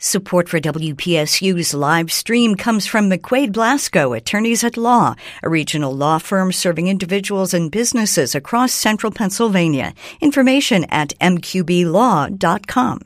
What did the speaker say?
Support for WPSU's live stream comes from McQuaid Blasco, Attorneys at Law, a regional law firm serving individuals and businesses across central Pennsylvania. Information at mqblaw.com.